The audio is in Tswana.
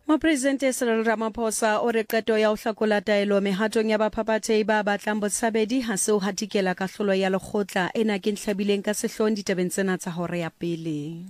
Mopresidente Cyril Ramaphosa o re qeto ya ho hlakola taelo mehatong ya baphaphathehi ba batlang botshabedi ha se o hatikela kahlolo ya lekgotla ena ke nhlabileng ka sehloohong ditabeng tsena tsa hore ya pele.